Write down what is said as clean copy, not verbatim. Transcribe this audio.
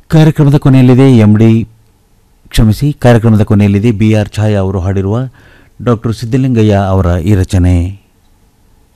ಕಾರ್ಯಕ್ರಮದ ಕೊನೆಯಲ್ಲಿದೆ ಕಾರ್ಯಕ್ರಮದ ಕೊನೆಯಲ್ಲಿದೆ BR ಛಾಯಾ ಅವರು ಹಾಡಿರುವ ಡಾಕ್ಟರ್ ಸಿದ್ದಲಿಂಗಯ್ಯ ಅವರ ಈ ರಚನೆ.